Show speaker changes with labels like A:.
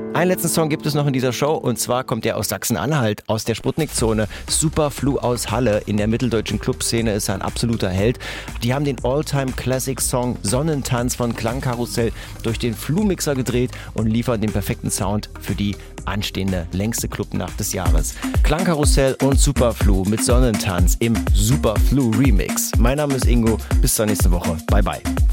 A: Einen letzten Song gibt es noch in dieser Show und zwar kommt er aus Sachsen-Anhalt, aus der Sputnik-Zone. Superflu aus Halle. In der mitteldeutschen Clubszene ist er ein absoluter Held. Die haben den All-Time-Classic-Song Sonnentanz von Klangkarussell durch den Flu-Mixer gedreht und liefern den perfekten Sound für die anstehende längste Clubnacht des Jahres. Klangkarussell und Superflu mit Sonnentanz im Superflu-Remix. Mein Name ist Ingo. Bis zur nächsten Woche. Bye bye.